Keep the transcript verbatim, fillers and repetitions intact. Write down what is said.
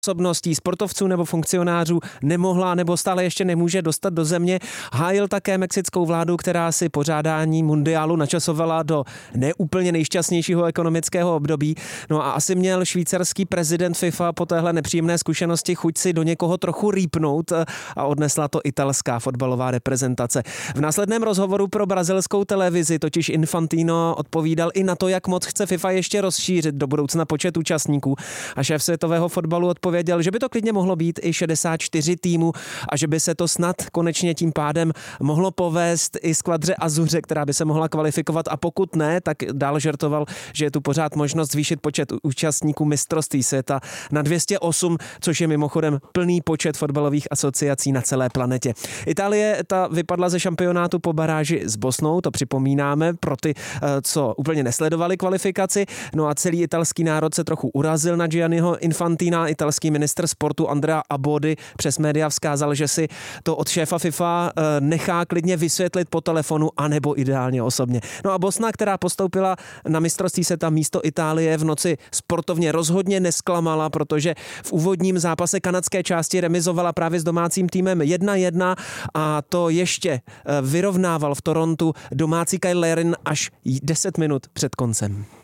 osobností, sportovců nebo funkcionářů nemohla nebo stále ještě nemůže dostat do země. Hájil také mexickou vládu, která si pořádání mundiálu načasovala do neúplně nejšťastnějšího ekonomického období. No a asi měl švýcarský prezident FIFA po téhle nepříjemné zkušenosti chuť si do někoho trochu rýpnout a odnesla to italská fotbalová reprezentace. V následném rozhovoru pro brazilskou televizi totiž Infantino odpovídal i na to, jak moc chce FIFA ještě rozšířit do budoucna počet účastníků. A šéf světového fotbalu odpověděl, Věděl, že by to klidně mohlo být i šedesát čtyři týmů a že by se to snad konečně tím pádem mohlo povést i skvadře Azuře, která by se mohla kvalifikovat, a pokud ne, tak dál žertoval, že je tu pořád možnost zvýšit počet účastníků mistrovství světa na dvě stě osm, což je mimochodem plný počet fotbalových asociací na celé planetě. Itálie ta vypadla ze šampionátu po baráži s Bosnou, to připomínáme pro ty, co úplně nesledovali kvalifikaci. No a celý italský národ se trochu urazil na Gianniho Infantina. Italský ministr sportu Andrea Abodi přes média vzkázal, že si to od šéfa FIFA nechá klidně vysvětlit po telefonu anebo ideálně osobně. No a Bosna, která postoupila na mistrovství světa místo Itálie, v noci sportovně rozhodně nesklamala, protože v úvodním zápase kanadské části remizovala právě s domácím týmem jedna jedna a to ještě vyrovnával v Torontu domácí Kyle Larin až deset minut před koncem.